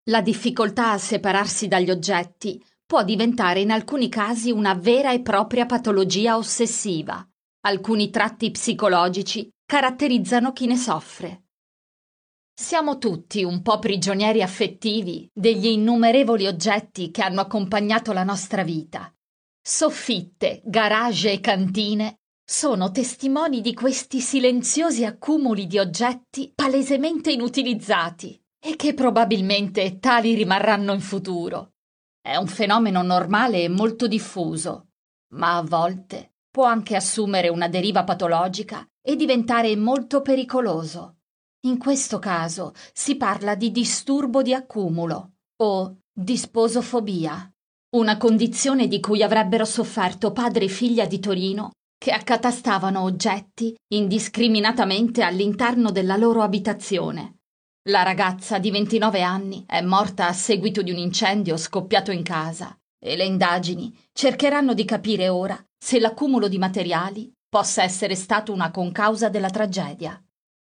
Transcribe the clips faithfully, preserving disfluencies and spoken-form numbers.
La difficoltà a separarsi dagli oggetti può diventare in alcuni casi una vera e propria patologia ossessiva. Alcuni tratti psicologici caratterizzano chi ne soffre. Siamo tutti un po' prigionieri affettivi degli innumerevoli oggetti che hanno accompagnato la nostra vita. Soffitte, garage e cantine sono testimoni di questi silenziosi accumuli di oggetti palesemente inutilizzati e che probabilmente tali rimarranno in futuro. È un fenomeno normale e molto diffuso, ma a volte può anche assumere una deriva patologica e diventare molto pericoloso. In questo caso si parla di disturbo di accumulo o disposofobia, una condizione di cui avrebbero sofferto padre e figlia di Torino che accatastavano oggetti indiscriminatamente all'interno della loro abitazione. La ragazza di ventinove anni è morta a seguito di un incendio scoppiato in casa e le indagini cercheranno di capire ora se l'accumulo di materiali possa essere stato una concausa della tragedia.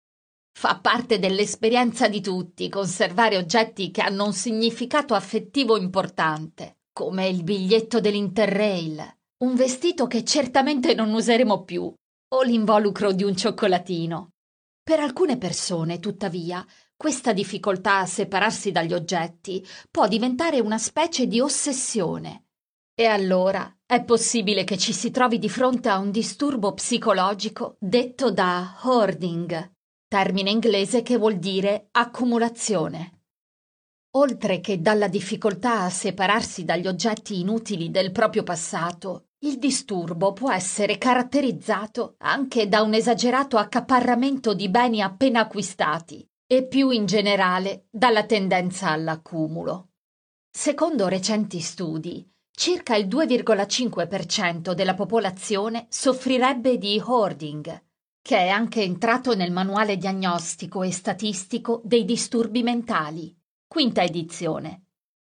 Fa parte dell'esperienza di tutti conservare oggetti che hanno un significato affettivo importante, come il biglietto dell'Interrail, un vestito che certamente non useremo più, o l'involucro di un cioccolatino. Per alcune persone, tuttavia, questa difficoltà a separarsi dagli oggetti può diventare una specie di ossessione. E allora è possibile che ci si trovi di fronte a un disturbo psicologico detto da hoarding, termine inglese che vuol dire accumulazione. Oltre che dalla difficoltà a separarsi dagli oggetti inutili del proprio passato, il disturbo può essere caratterizzato anche da un esagerato accaparramento di beni appena acquistati e più in generale dalla tendenza all'accumulo. Secondo recenti studi, circa il due virgola cinque per cento della popolazione soffrirebbe di hoarding, che è anche entrato nel manuale diagnostico e statistico dei disturbi mentali, quinta edizione.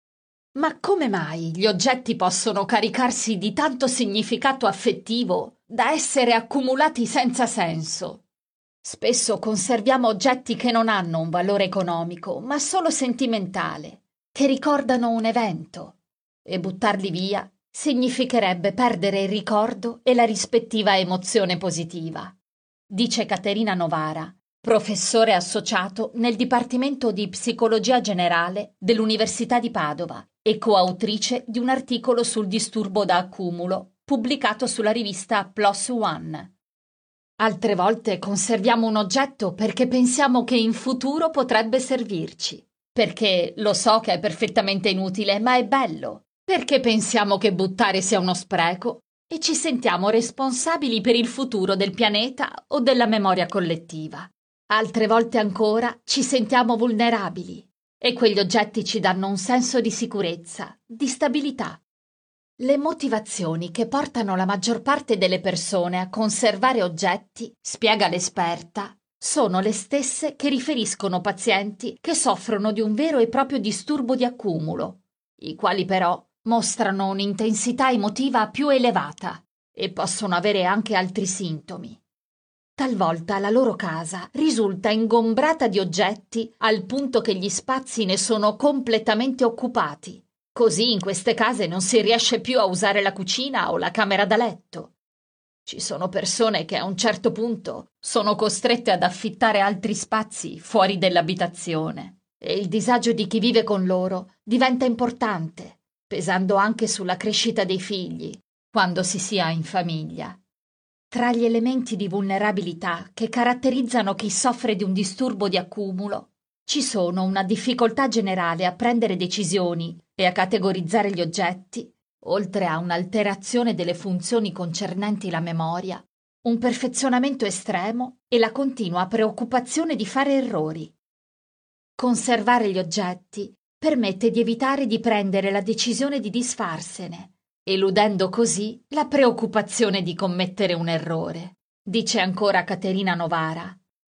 Ma come mai gli oggetti possono caricarsi di tanto significato affettivo da essere accumulati senza senso? Spesso conserviamo oggetti che non hanno un valore economico, ma solo sentimentale, che ricordano un evento, e buttarli via significherebbe perdere il ricordo e la rispettiva emozione positiva, dice Caterina Novara, professore associato nel Dipartimento di Psicologia Generale dell'Università di Padova e coautrice di un articolo sul disturbo da accumulo pubblicato sulla rivista PLOS ONE. Altre volte conserviamo un oggetto perché pensiamo che in futuro potrebbe servirci, perché lo so che è perfettamente inutile, ma è bello, perché pensiamo che buttare sia uno spreco e ci sentiamo responsabili per il futuro del pianeta o della memoria collettiva. Altre volte ancora ci sentiamo vulnerabili e quegli oggetti ci danno un senso di sicurezza, di stabilità. Le motivazioni che portano la maggior parte delle persone a conservare oggetti, spiega l'esperta, sono le stesse che riferiscono pazienti che soffrono di un vero e proprio disturbo di accumulo, i quali però mostrano un'intensità emotiva più elevata e possono avere anche altri sintomi. Talvolta la loro casa risulta ingombrata di oggetti al punto che gli spazi ne sono completamente occupati. Così in queste case non si riesce più a usare la cucina o la camera da letto. Ci sono persone che a un certo punto sono costrette ad affittare altri spazi fuori dell'abitazione e il disagio di chi vive con loro diventa importante, pesando anche sulla crescita dei figli quando si sia in famiglia. Tra gli elementi di vulnerabilità che caratterizzano chi soffre di un disturbo di accumulo ci sono una difficoltà generale a prendere decisioni e a categorizzare gli oggetti, oltre a un'alterazione delle funzioni concernenti la memoria, un perfezionamento estremo e la continua preoccupazione di fare errori. Conservare gli oggetti permette di evitare di prendere la decisione di disfarsene, eludendo così la preoccupazione di commettere un errore, dice ancora Caterina Novara.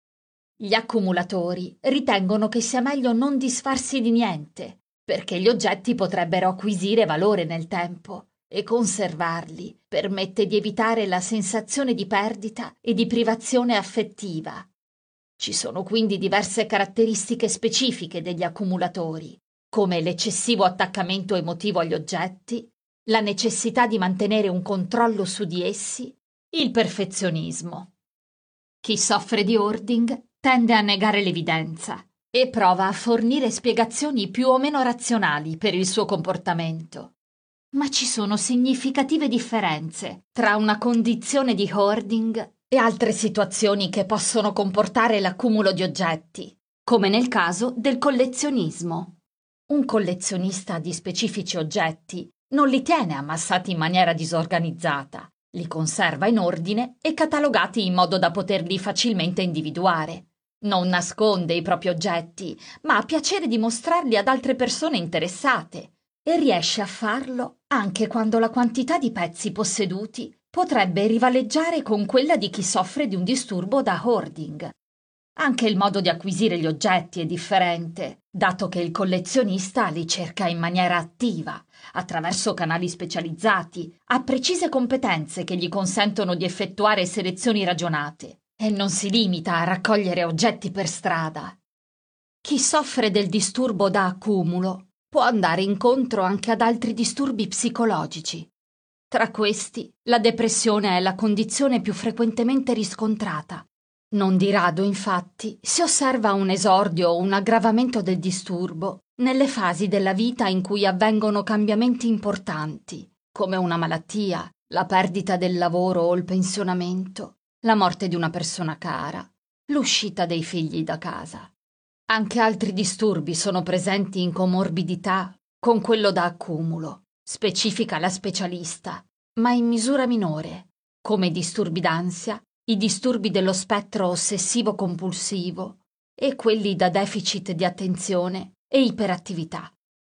Gli accumulatori ritengono che sia meglio non disfarsi di niente, perché gli oggetti potrebbero acquisire valore nel tempo e conservarli permette di evitare la sensazione di perdita e di privazione affettiva. Ci sono quindi diverse caratteristiche specifiche degli accumulatori, come l'eccessivo attaccamento emotivo agli oggetti, la necessità di mantenere un controllo su di essi, il perfezionismo. Chi soffre di hoarding tende a negare l'evidenza e prova a fornire spiegazioni più o meno razionali per il suo comportamento. Ma ci sono significative differenze tra una condizione di hoarding e altre situazioni che possono comportare l'accumulo di oggetti, come nel caso del collezionismo. Un collezionista di specifici oggetti non li tiene ammassati in maniera disorganizzata, li conserva in ordine e catalogati in modo da poterli facilmente individuare. Non nasconde i propri oggetti, ma ha piacere di mostrarli ad altre persone interessate e riesce a farlo anche quando la quantità di pezzi posseduti potrebbe rivaleggiare con quella di chi soffre di un disturbo da hoarding. Anche il modo di acquisire gli oggetti è differente, dato che il collezionista li cerca in maniera attiva, attraverso canali specializzati, ha precise competenze che gli consentono di effettuare selezioni ragionate e non si limita a raccogliere oggetti per strada. Chi soffre del disturbo da accumulo può andare incontro anche ad altri disturbi psicologici. Tra questi, la depressione è la condizione più frequentemente riscontrata. Non di rado, infatti, si osserva un esordio o un aggravamento del disturbo nelle fasi della vita in cui avvengono cambiamenti importanti, come una malattia, la perdita del lavoro o il pensionamento, la morte di una persona cara, l'uscita dei figli da casa. Anche altri disturbi sono presenti in comorbidità con quello da accumulo, specifica la specialista, ma in misura minore, come i disturbi d'ansia, i disturbi dello spettro ossessivo-compulsivo e quelli da deficit di attenzione e iperattività.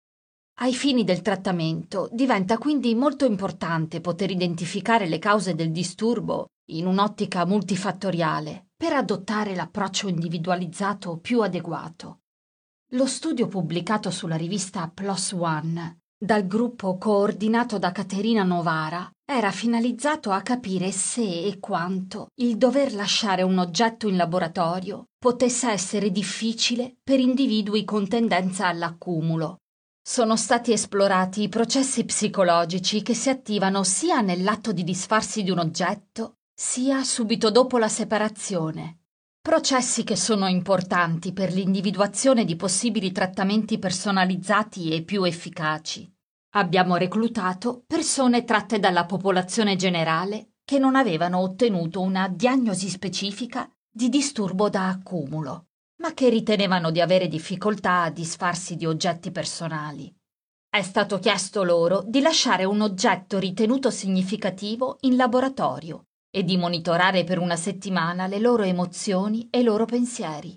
Ai fini del trattamento diventa quindi molto importante poter identificare le cause del disturbo in un'ottica multifattoriale per adottare l'approccio individualizzato più adeguato. Lo studio pubblicato sulla rivista PLOS ONE dal gruppo coordinato da Caterina Novara era finalizzato a capire se e quanto il dover lasciare un oggetto in laboratorio potesse essere difficile per individui con tendenza all'accumulo. Sono stati esplorati i processi psicologici che si attivano sia nell'atto di disfarsi di un oggetto, sia subito dopo la separazione. Processi che sono importanti per l'individuazione di possibili trattamenti personalizzati e più efficaci. Abbiamo reclutato persone tratte dalla popolazione generale che non avevano ottenuto una diagnosi specifica di disturbo da accumulo, ma che ritenevano di avere difficoltà a disfarsi di oggetti personali. È stato chiesto loro di lasciare un oggetto ritenuto significativo in laboratorio e di monitorare per una settimana le loro emozioni e i loro pensieri.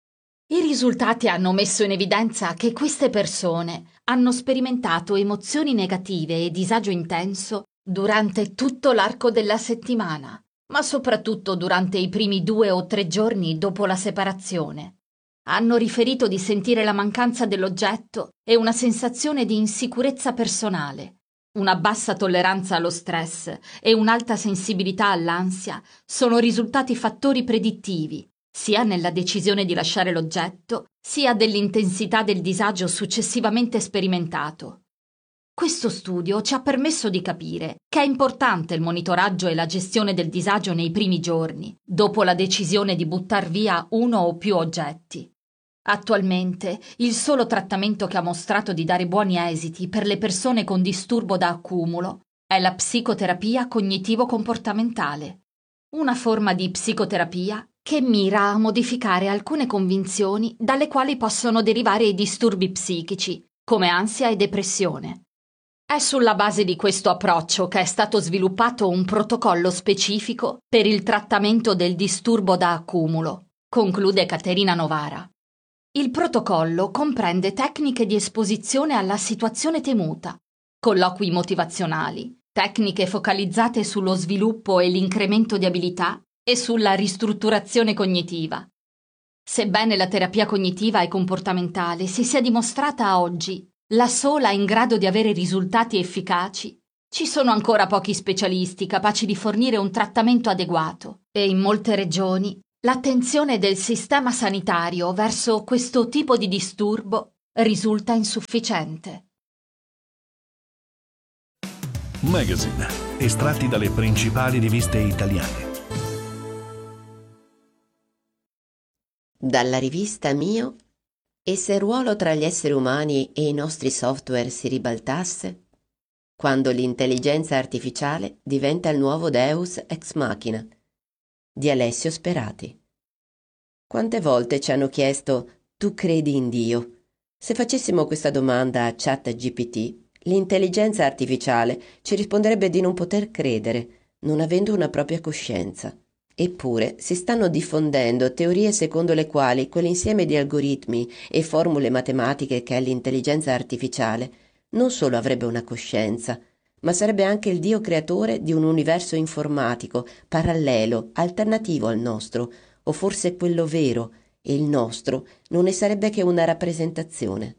I risultati hanno messo in evidenza che queste persone hanno sperimentato emozioni negative e disagio intenso durante tutto l'arco della settimana, ma soprattutto durante i primi due o tre giorni dopo la separazione. Hanno riferito di sentire la mancanza dell'oggetto e una sensazione di insicurezza personale. Una bassa tolleranza allo stress e un'alta sensibilità all'ansia sono risultati fattori predittivi sia nella decisione di lasciare l'oggetto, sia dell'intensità del disagio successivamente sperimentato. Questo studio ci ha permesso di capire che è importante il monitoraggio e la gestione del disagio nei primi giorni, dopo la decisione di buttar via uno o più oggetti. Attualmente, il solo trattamento che ha mostrato di dare buoni esiti per le persone con disturbo da accumulo è la psicoterapia cognitivo-comportamentale, una forma di psicoterapia che mira a modificare alcune convinzioni dalle quali possono derivare i disturbi psichici, come ansia e depressione. È sulla base di questo approccio che è stato sviluppato un protocollo specifico per il trattamento del disturbo da accumulo, conclude Caterina Novara. Il protocollo comprende tecniche di esposizione alla situazione temuta, colloqui motivazionali, tecniche focalizzate sullo sviluppo e l'incremento di abilità e sulla ristrutturazione cognitiva. Sebbene la terapia cognitiva e comportamentale si sia dimostrata oggi la sola in grado di avere risultati efficaci, ci sono ancora pochi specialisti capaci di fornire un trattamento adeguato e in molte regioni l'attenzione del sistema sanitario verso questo tipo di disturbo risulta insufficiente. Magazine, estratti dalle principali riviste italiane. Dalla rivista Mio. E se il ruolo tra gli esseri umani e i nostri software si ribaltasse? Quando l'intelligenza artificiale diventa il nuovo Deus ex machina, di Alessio Sperati. Quante volte ci hanno chiesto: tu credi in Dio? Se facessimo questa domanda a ChatGPT, l'intelligenza artificiale ci risponderebbe di non poter credere, non avendo una propria coscienza. Eppure si stanno diffondendo teorie secondo le quali quell'insieme di algoritmi e formule matematiche che è l'intelligenza artificiale non solo avrebbe una coscienza, ma sarebbe anche il Dio creatore di un universo informatico, parallelo, alternativo al nostro, o forse quello vero, e il nostro non ne sarebbe che una rappresentazione.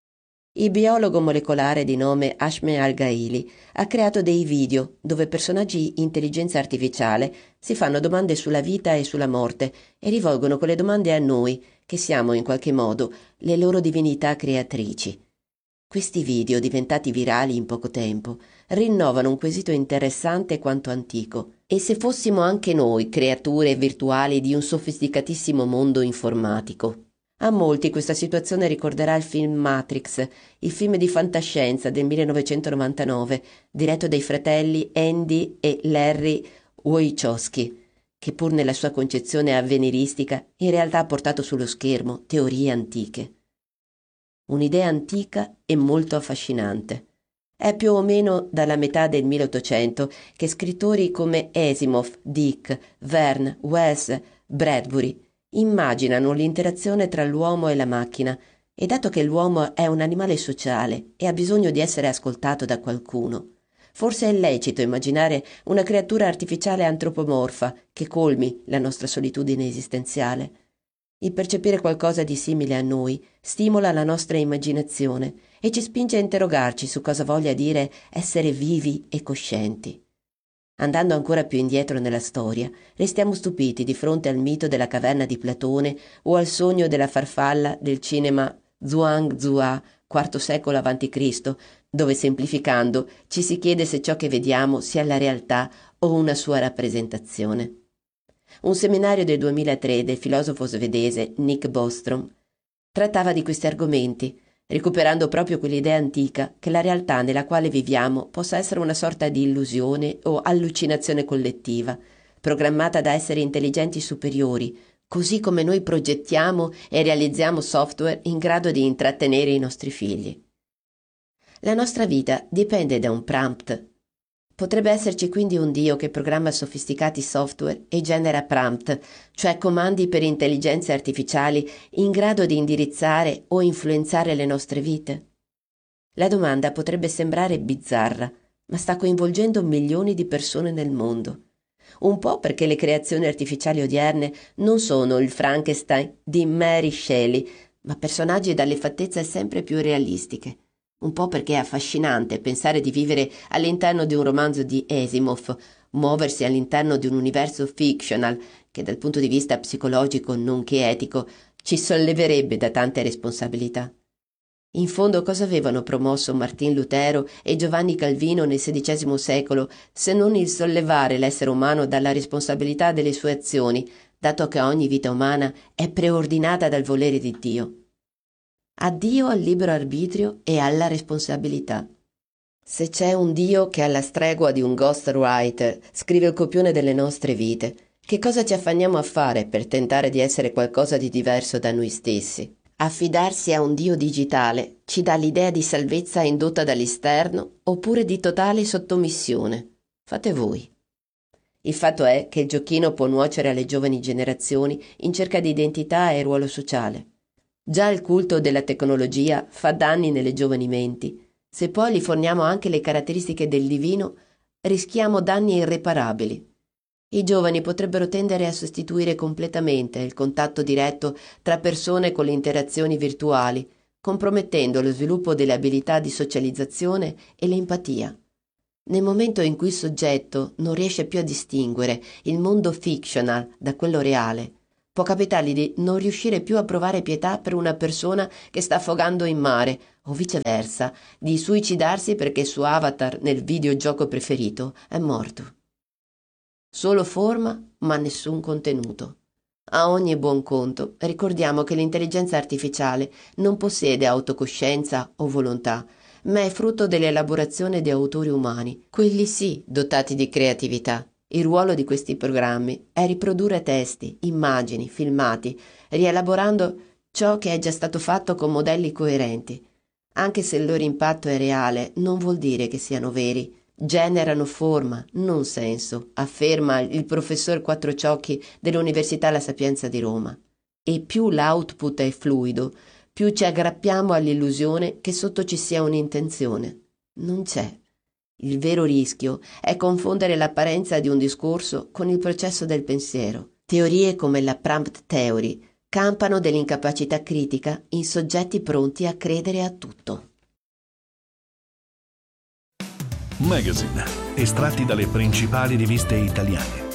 Il biologo molecolare di nome Ashme Al-Gaili ha creato dei video dove personaggi intelligenza artificiale si fanno domande sulla vita e sulla morte e rivolgono quelle domande a noi, che siamo in qualche modo le loro divinità creatrici. Questi video, diventati virali in poco tempo, rinnovano un quesito interessante quanto antico. E se fossimo anche noi creature virtuali di un sofisticatissimo mondo informatico? A molti questa situazione ricorderà il film Matrix, il film di fantascienza del millenovecentonovantanove, diretto dai fratelli Andy e Larry Wachowski, che pur nella sua concezione avveniristica in realtà ha portato sullo schermo teorie antiche. Un'idea antica e molto affascinante. È più o meno dalla metà del milleottocento che scrittori come Asimov, Dick, Verne, Wells, Bradbury immaginano l'interazione tra l'uomo e la macchina, e dato che l'uomo è un animale sociale e ha bisogno di essere ascoltato da qualcuno, forse è lecito immaginare una creatura artificiale antropomorfa che colmi la nostra solitudine esistenziale. Il percepire qualcosa di simile a noi stimola la nostra immaginazione e ci spinge a interrogarci su cosa voglia dire essere vivi e coscienti. Andando ancora più indietro nella storia, restiamo stupiti di fronte al mito della caverna di Platone o al sogno della farfalla del cinema Zhuangzi, quarto secolo avanti Cristo, dove semplificando ci si chiede se ciò che vediamo sia la realtà o una sua rappresentazione. Un seminario del duemilatré del filosofo svedese Nick Bostrom trattava di questi argomenti, recuperando proprio quell'idea antica che la realtà nella quale viviamo possa essere una sorta di illusione o allucinazione collettiva, programmata da esseri intelligenti superiori, così come noi progettiamo e realizziamo software in grado di intrattenere i nostri figli. La nostra vita dipende da un prompt. Potrebbe esserci quindi un Dio che programma sofisticati software e genera prompt, cioè comandi per intelligenze artificiali in grado di indirizzare o influenzare le nostre vite? La domanda potrebbe sembrare bizzarra, ma sta coinvolgendo milioni di persone nel mondo. Un po' perché le creazioni artificiali odierne non sono il Frankenstein di Mary Shelley, ma personaggi dalle fattezze sempre più realistiche. Un po' perché è affascinante pensare di vivere all'interno di un romanzo di Asimov, muoversi all'interno di un universo fictional che dal punto di vista psicologico nonché etico ci solleverebbe da tante responsabilità. In fondo cosa avevano promosso Martin Lutero e Giovanni Calvino nel sedicesimo secolo se non il sollevare l'essere umano dalla responsabilità delle sue azioni, dato che ogni vita umana è preordinata dal volere di Dio? Addio al libero arbitrio e alla responsabilità. Se c'è un Dio che alla stregua di un ghostwriter scrive il copione delle nostre vite, che cosa ci affanniamo a fare per tentare di essere qualcosa di diverso da noi stessi? Affidarsi a un Dio digitale ci dà l'idea di salvezza indotta dall'esterno oppure di totale sottomissione? Fate voi. Il fatto è che il giochino può nuocere alle giovani generazioni in cerca di identità e ruolo sociale. Già il culto della tecnologia fa danni nelle giovani menti. Se poi gli forniamo anche le caratteristiche del divino, rischiamo danni irreparabili. I giovani potrebbero tendere a sostituire completamente il contatto diretto tra persone con le interazioni virtuali, compromettendo lo sviluppo delle abilità di socializzazione e l'empatia. Nel momento in cui il soggetto non riesce più a distinguere il mondo fictional da quello reale, Può capitargli di non riuscire più a provare pietà per una persona che sta affogando in mare, o viceversa, di suicidarsi perché il suo avatar nel videogioco preferito è morto. Solo forma, ma nessun contenuto. A ogni buon conto, ricordiamo che l'intelligenza artificiale non possiede autocoscienza o volontà, ma è frutto dell'elaborazione di autori umani, quelli sì dotati di creatività. Il ruolo di questi programmi è riprodurre testi, immagini, filmati, rielaborando ciò che è già stato fatto con modelli coerenti. Anche se il loro impatto è reale, non vuol dire che siano veri. Generano forma, non senso, afferma il professor Quattrociocchi dell'Università La Sapienza di Roma. E più l'output è fluido, più ci aggrappiamo all'illusione che sotto ci sia un'intenzione. Non c'è. Il vero rischio è confondere l'apparenza di un discorso con il processo del pensiero. Teorie come la prompt theory campano dell'incapacità critica in soggetti pronti a credere a tutto. Magazine, estratti dalle principali riviste italiane.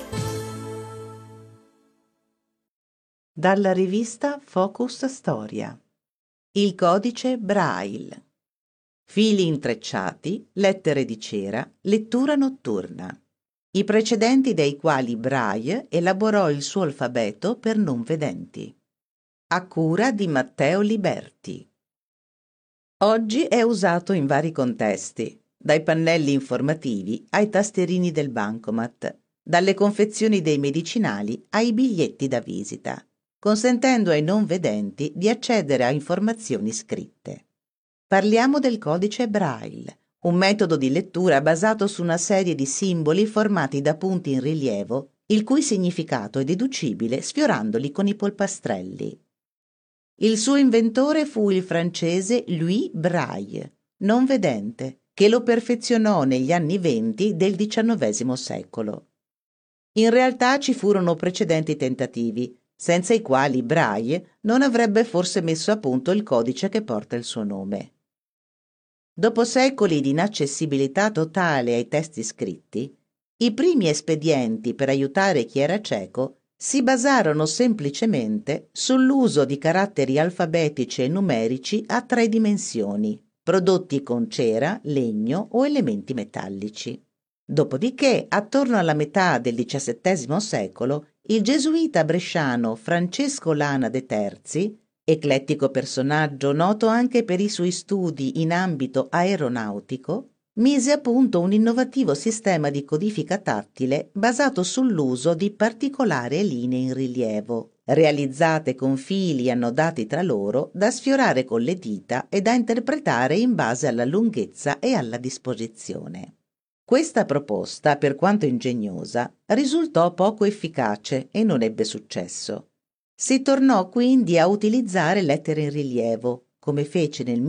Dalla rivista Focus Storia. Il codice Braille. Fili intrecciati, lettere di cera, lettura notturna. I precedenti dei quali Braille elaborò il suo alfabeto per non vedenti. A cura di Matteo Liberti. Oggi è usato in vari contesti, dai pannelli informativi ai tasterini del bancomat, dalle confezioni dei medicinali ai biglietti da visita, consentendo ai non vedenti di accedere a informazioni scritte. Parliamo del codice Braille, un metodo di lettura basato su una serie di simboli formati da punti in rilievo, il cui significato è deducibile sfiorandoli con i polpastrelli. Il suo inventore fu il francese Louis Braille, non vedente, che lo perfezionò negli anni venti del diciannovesimo secolo. In realtà ci furono precedenti tentativi, senza i quali Braille non avrebbe forse messo a punto il codice che porta il suo nome. Dopo secoli di inaccessibilità totale ai testi scritti, i primi espedienti per aiutare chi era cieco si basarono semplicemente sull'uso di caratteri alfabetici e numerici a tre dimensioni, prodotti con cera, legno o elementi metallici. Dopodiché, attorno alla metà del diciassettesimo secolo, il gesuita bresciano Francesco Lana de Terzi, eclettico personaggio noto anche per i suoi studi in ambito aeronautico, mise a punto un innovativo sistema di codifica tattile basato sull'uso di particolari linee in rilievo, realizzate con fili annodati tra loro da sfiorare con le dita e da interpretare in base alla lunghezza e alla disposizione. Questa proposta, per quanto ingegnosa, risultò poco efficace e non ebbe successo. Si tornò quindi a utilizzare lettere in rilievo, come fece nel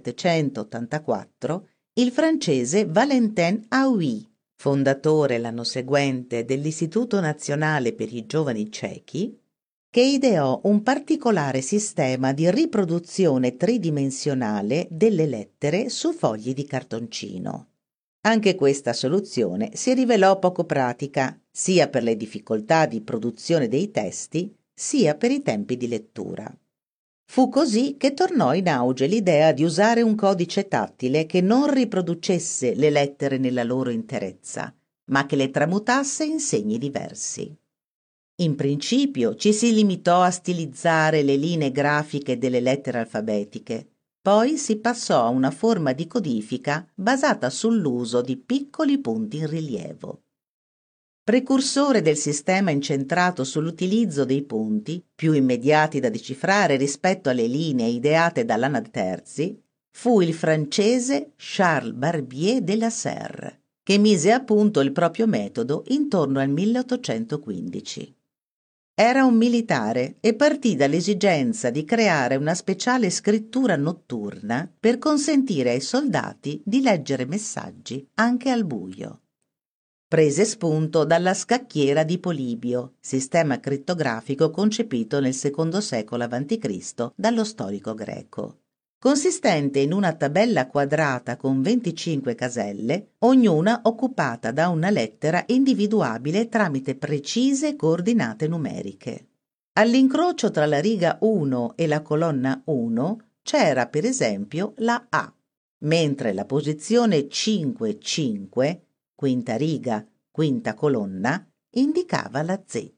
millesettecentottantaquattro il francese Valentin Hauy, fondatore l'anno seguente dell'Istituto Nazionale per i Giovani Ciechi, che ideò un particolare sistema di riproduzione tridimensionale delle lettere su fogli di cartoncino. Anche questa soluzione si rivelò poco pratica, sia per le difficoltà di produzione dei testi, sia per i tempi di lettura. Fu così che tornò in auge l'idea di usare un codice tattile che non riproducesse le lettere nella loro interezza, ma che le tramutasse in segni diversi. In principio ci si limitò a stilizzare le linee grafiche delle lettere alfabetiche, poi si passò a una forma di codifica basata sull'uso di piccoli punti in rilievo. Precursore del sistema incentrato sull'utilizzo dei punti, più immediati da decifrare rispetto alle linee ideate da Lana de Terzi, fu il francese Charles Barbier de la Serre, che mise a punto il proprio metodo intorno al milleottocentoquindici. Era un militare e partì dall'esigenza di creare una speciale scrittura notturna per consentire ai soldati di leggere messaggi anche al buio. Prese spunto dalla scacchiera di Polibio, sistema crittografico concepito nel secondo secolo avanti Cristo dallo storico greco. Consistente in una tabella quadrata con venticinque caselle, ognuna occupata da una lettera individuabile tramite precise coordinate numeriche. All'incrocio tra la riga uno e la colonna uno c'era per esempio la A, mentre la posizione cinque cinque, quinta riga, quinta colonna, indicava la Z.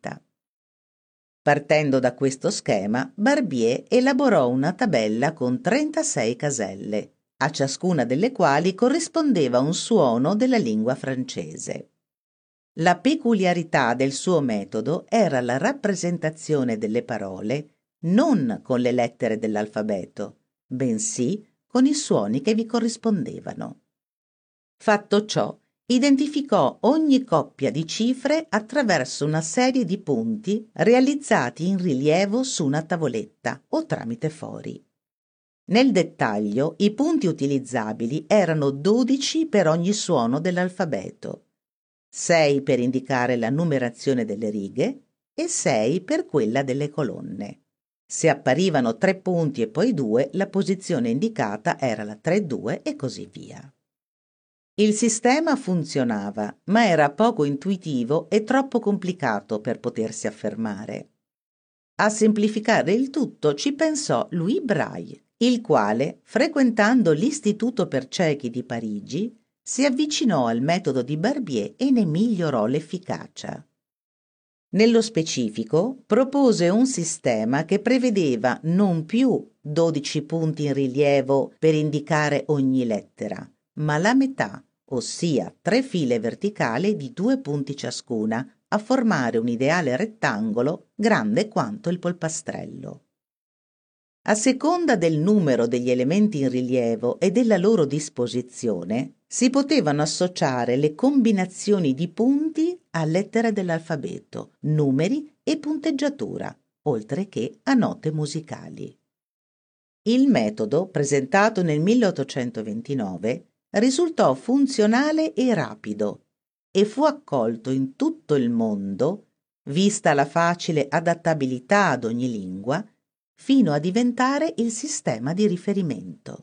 Partendo da questo schema, Barbier elaborò una tabella con trentasei caselle, a ciascuna delle quali corrispondeva un suono della lingua francese. La peculiarità del suo metodo era la rappresentazione delle parole non con le lettere dell'alfabeto, bensì con i suoni che vi corrispondevano. Fatto ciò, identificò ogni coppia di cifre attraverso una serie di punti realizzati in rilievo su una tavoletta o tramite fori. Nel dettaglio, i punti utilizzabili erano dodici per ogni suono dell'alfabeto, sei per indicare la numerazione delle righe e sei per quella delle colonne. Se apparivano tre punti e poi due, la posizione indicata era la tre due e così via. Il sistema funzionava, ma era poco intuitivo e troppo complicato per potersi affermare. A semplificare il tutto ci pensò Louis Braille, il quale, frequentando l'Istituto per ciechi di Parigi, si avvicinò al metodo di Barbier e ne migliorò l'efficacia. Nello specifico, propose un sistema che prevedeva non più dodici punti in rilievo per indicare ogni lettera, ma la metà, ossia tre file verticali di due punti ciascuna, a formare un ideale rettangolo grande quanto il polpastrello. A seconda del numero degli elementi in rilievo e della loro disposizione, si potevano associare le combinazioni di punti a lettere dell'alfabeto, numeri e punteggiatura, oltre che a note musicali. Il metodo, presentato nel milleottocentoventinove, risultò funzionale e rapido e fu accolto in tutto il mondo, vista la facile adattabilità ad ogni lingua, fino a diventare il sistema di riferimento.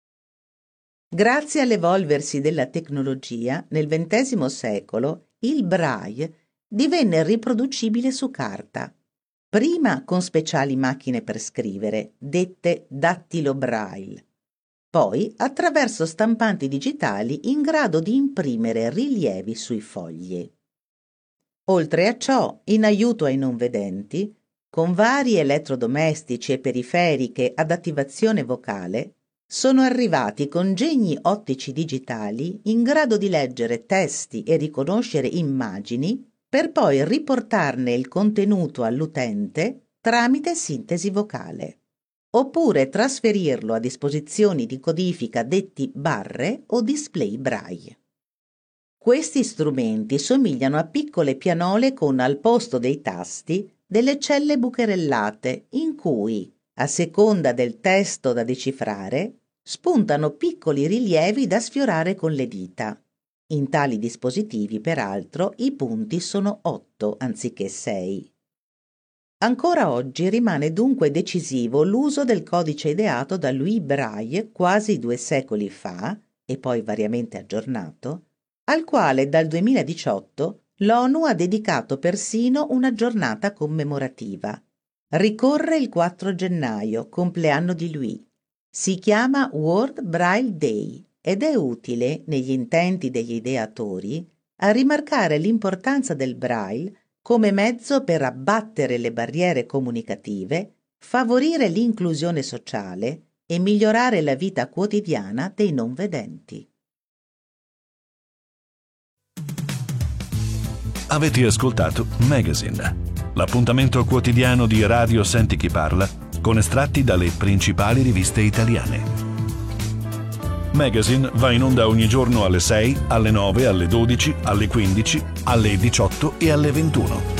Grazie all'evolversi della tecnologia, nel ventesimo secolo il Braille divenne riproducibile su carta, prima con speciali macchine per scrivere, dette dattilo Braille, poi attraverso stampanti digitali in grado di imprimere rilievi sui fogli. Oltre a ciò, in aiuto ai non vedenti, con vari elettrodomestici e periferiche ad attivazione vocale, sono arrivati congegni ottici digitali in grado di leggere testi e riconoscere immagini per poi riportarne il contenuto all'utente tramite sintesi vocale, oppure trasferirlo a disposizioni di codifica detti barre o display Braille. Questi strumenti somigliano a piccole pianole con al posto dei tasti delle celle bucherellate in cui, a seconda del testo da decifrare, spuntano piccoli rilievi da sfiorare con le dita. In tali dispositivi, peraltro, i punti sono otto anziché sei. Ancora oggi rimane dunque decisivo l'uso del codice ideato da Louis Braille quasi due secoli fa, e poi variamente aggiornato, al quale dal duemiladiciotto l'ONU ha dedicato persino una giornata commemorativa. Ricorre il quattro gennaio, compleanno di Louis. Si chiama World Braille Day ed è utile, negli intenti degli ideatori, a rimarcare l'importanza del Braille come mezzo per abbattere le barriere comunicative, favorire l'inclusione sociale e migliorare la vita quotidiana dei non vedenti. Avete ascoltato Magazine, l'appuntamento quotidiano di Radio Senti Chi Parla con estratti dalle principali riviste italiane. Magazine va in onda ogni giorno alle sei, alle nove, alle dodici, alle quindici, alle diciotto e alle ventuno.